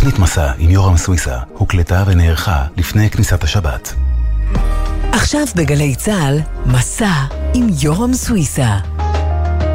תוכנית מסע עם יורם סוויסה הוקלטה ונערכה לפני כניסת השבת. עכשיו בגלי צהל, מסע עם יורם סוויסה.